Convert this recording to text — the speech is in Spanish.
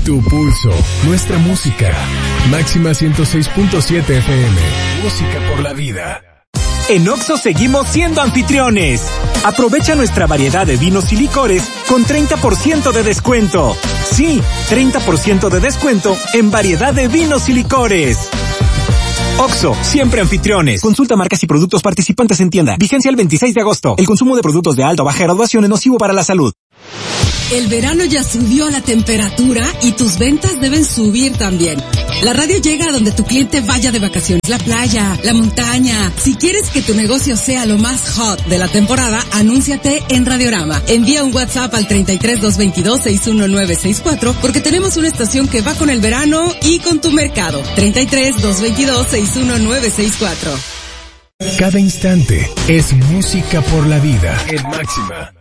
Tu pulso, nuestra música. Máxima 106.7 FM. Música por la vida. En Oxxo seguimos siendo anfitriones. Aprovecha nuestra variedad de vinos y licores con 30% de descuento. Sí, 30% de descuento en variedad de vinos y licores. Oxxo, siempre anfitriones. Consulta marcas y productos participantes en tienda. Vigencia el 26 de agosto. El consumo de productos de alta o baja graduación es nocivo para la salud. El verano ya subió la temperatura y tus ventas deben subir también. La radio llega a donde tu cliente vaya de vacaciones. La playa, la montaña. Si quieres que tu negocio sea lo más hot de la temporada, anúnciate en Radiorama. Envía un WhatsApp al 33-222-61964 porque tenemos una estación que va con el verano y con tu mercado. 33-222-61964. Cada instante es música por la vida. En Máxima.